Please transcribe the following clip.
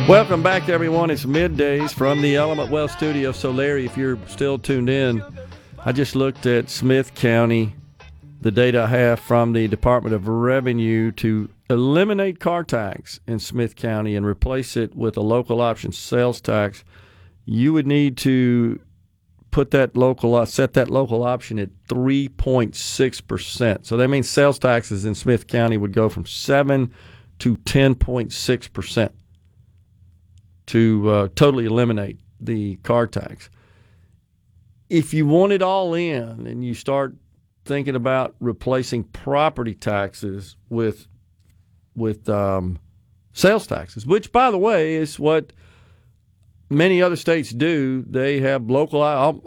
Welcome back, everyone. It's middays from the Element Wealth Studio. So, Larry, if you're still tuned in, I just looked at Smith County, the data I have from the Department of Revenue to eliminate car tax in Smith County and replace it with a local option sales tax. You would need to put that set that local option at 3.6%. So that means sales taxes in Smith County would go from 7 to 10.6%. to totally eliminate the car tax. If you want it all in and you start thinking about replacing property taxes with sales taxes, which, by the way, is what many other states do. They have local,